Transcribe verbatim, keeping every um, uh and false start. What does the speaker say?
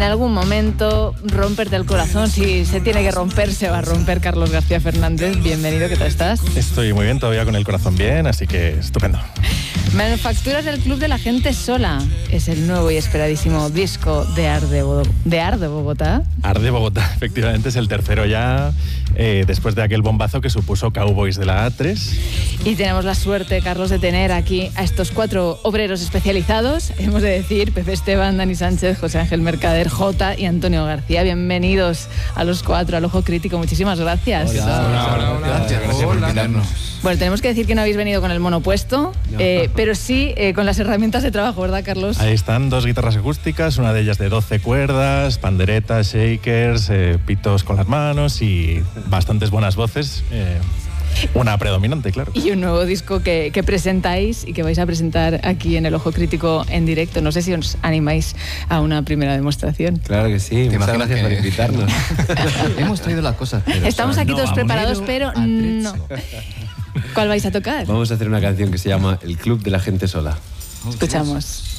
algún momento romperte el corazón. Si se tiene que romper, se va a romper. Carlos García Fernández, bienvenido, ¿qué tal estás? Estoy muy bien, todavía con el corazón bien, así que estupendo. Manufacturas del Club de la Gente Sola es el nuevo y esperadísimo disco de Arde, Bo- de Arde Bogotá. Arde Bogotá, efectivamente, es el tercero ya, eh, después de aquel bombazo que supuso Cowboys de la A tres. Y tenemos la suerte, Carlos, de tener aquí a estos cuatro obreros especializados. Hemos de decir, Pepe Esteban, Dani Sánchez, José Ángel Mercader, Jota y Antonio García. Bienvenidos a los cuatro, al Ojo Crítico. Muchísimas gracias. Hola, hola, hola, hola. Gracias, gracias por invitarnos. Bueno, tenemos que decir que no habéis venido con el mono puesto, eh, pero sí eh, con las herramientas de trabajo, ¿verdad, Carlos? Ahí están dos guitarras acústicas, una de ellas de doce cuerdas, panderetas, shakers, eh, pitos con las manos y bastantes buenas voces. Eh, una predominante, claro. Y un nuevo disco que, que presentáis y que vais a presentar aquí en el Ojo Crítico en directo. No sé si os animáis a una primera demostración. Claro que sí, muchas gracias que... por invitarnos. Hemos traído las cosas. Pero Estamos aquí no, todos preparados, pero no. ¿Cuál vais a tocar? Vamos a hacer una canción que se llama El Club de la Gente Sola. Escuchamos.